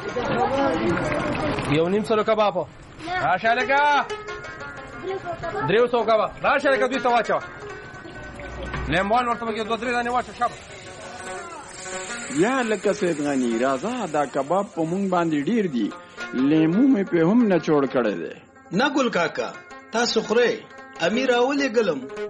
یو نیم سلو کباب راشه لکه 300 کباب راشه لکه دوی ته واچوه لیمبان ورته پکې 2-3 دانې واچوه شابه یا لکه سید غني راځه دا کباب په مونږ باندې ډیر دي لیمو مې په هم نه چوړ کړی دی نه ګل کاکا تاسو خورئ امیر اولې ګلم